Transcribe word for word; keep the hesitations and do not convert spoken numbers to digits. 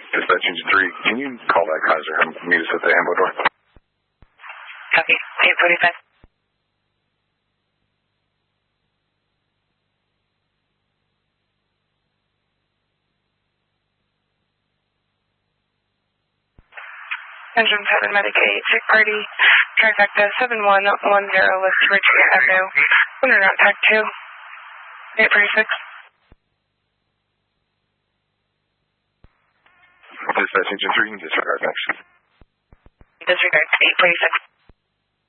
Dispatch Engine three, can you call that Kaiser and meet us at the ambo door? Copy. eight forty-five. Engine seven Medicaid, sick party, trifecta seven one one zero West Virginia Avenue, winter not tag two, eight forty-six. Dispatch Engine three, disregard next. Disregard, eight forty-six.